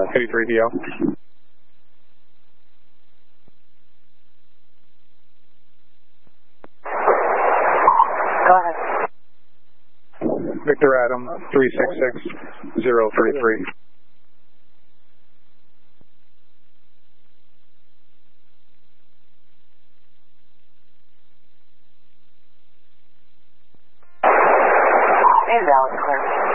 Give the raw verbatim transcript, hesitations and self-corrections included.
eighty-three D L. Go ahead. Victor Adam, three six six zero three three. Invalid, clear.